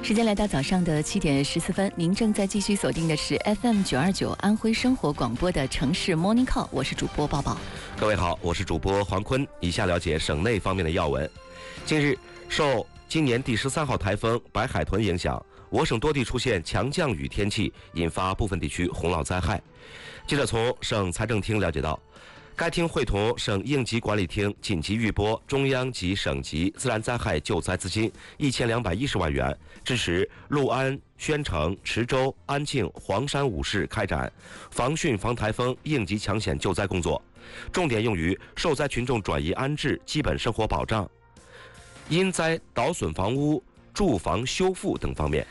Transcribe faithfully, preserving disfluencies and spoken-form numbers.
时间来到早上的七点十四分，您正在继续锁定的是 F M 九二九安徽生活广播的城市 Morning Call， 我是主播抱抱。 各位好，我是主播黄坤。以下了解省内方面的要闻。近日，受今年第十三号台风白海豚影响，我省多地出现强降雨天气，引发部分地区洪涝灾害。记者从省财政厅了解到，该厅会同省应急管理厅紧急预拨中央及省级自然灾害救灾资金一千两百一十万元，支持六安、宣城、池州、安庆、黄山五市开展防汛防台风应急抢险救灾工作，重点用于受灾群众转移安置、基本生活保障、因灾倒损房屋住房修复等方面。